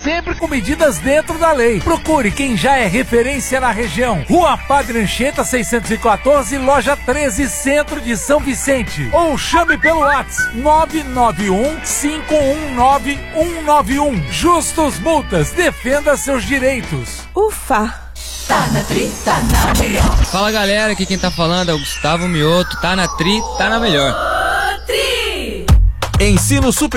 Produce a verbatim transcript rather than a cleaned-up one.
sempre com medidas dentro da lei. Procure quem já é referência na região. Rua Padre Anchieta, seiscentos e quatorze, loja treze, Centro de São Vicente. Ou chame pelo WhatsApp nove nove um, cinco um nove, um nove um. Justos Multas, defenda seus direitos. Ufa! Tá na Tri, tá na melhor. Fala galera, aqui quem tá falando é o Gustavo Mioto. Tá na Tri, tá na melhor. Tri! Ensino Superior